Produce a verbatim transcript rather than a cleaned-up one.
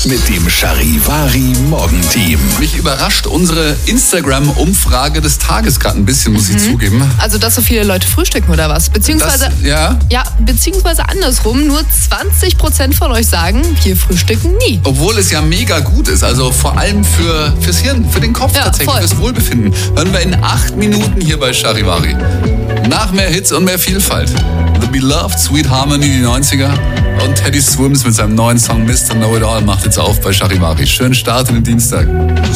mit dem Charivari Morgenteam. Mich überrascht unsere Instagram-Umfrage des Tages gerade ein bisschen, muss Mhm. ich zugeben. Also, dass so viele Leute frühstücken oder was? Beziehungsweise, Das, ja, ja, beziehungsweise andersrum, nur zwanzig Prozent von euch sagen, wir frühstücken nie. obwohl es ja mega gut ist. Also vor allem für, fürs Hirn, für den Kopf Ja, tatsächlich, voll. fürs Wohlbefinden. Hören wir in acht Minuten hier bei Charivari. Nach mehr Hits und mehr Vielfalt. The Beloved, Sweet Harmony, die neunziger. Und Teddy Swims mit seinem neuen Song Mister Know It All macht jetzt auf bei Charivari. Schönen Start in den Dienstag.